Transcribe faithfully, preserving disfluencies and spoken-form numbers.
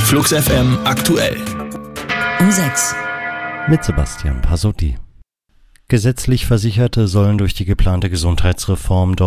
Flux F M aktuell. Um sechs. Mit Sebastian Pasotti. Gesetzlich Versicherte sollen durch die geplante Gesundheitsreform